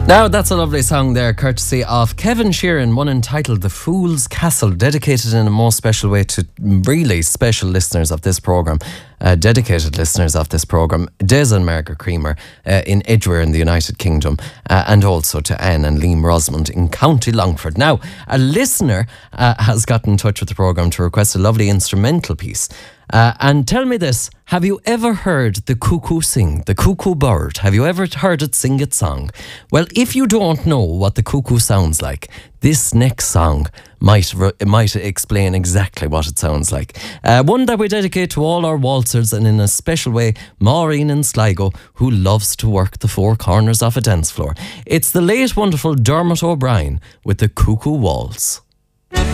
Now, that's a lovely song there, courtesy of Kevin Sheeran, one entitled The Fool's Castle, dedicated in a most special way to really special listeners of this programme, dedicated listeners of this programme, Des and Margaret Creamer in Edgware in the United Kingdom, and also to Anne and Liam Rosamond in County Longford. Now, a listener has got in touch with the programme to request a lovely instrumental piece. And tell me this, have you ever heard the cuckoo sing, the cuckoo bird? Have you ever heard it sing its song? Well, if you don't know what the cuckoo sounds like, this next song might explain exactly what it sounds like. One that we dedicate to all our waltzers, and in a special way, Maureen in Sligo, who loves to work the four corners of a dance floor. It's the late wonderful Dermot O'Brien with the Cuckoo Waltz.